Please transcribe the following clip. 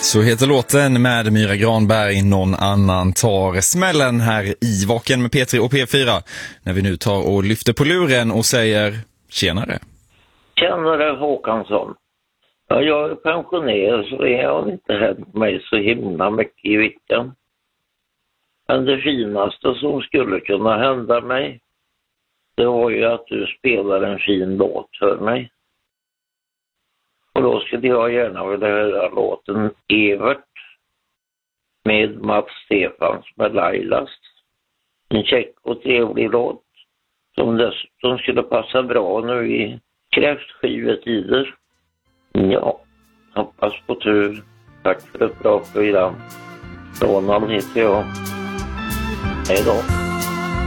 Så heter låten med Myra Granberg, Någon annan tar smällen här i Vaken med P3 och P4. När vi nu tar och lyfter på luren och säger tjenare. Tjenare Håkansson. Ja, jag är pensionerad så det har inte hänt mig så himla mycket i veckan. Men det finaste som skulle kunna hända mig, det var ju att du spelar en fin låt för mig. Och då skulle jag gärna vilja höra låten Evert med Mats Stefans med Lailas. En käck och trevlig låt som dessutom skulle passa bra nu i kräftskivetider. Ja, hoppas på tur. Tack för ett bra program. Ronald heter jag. Hej då.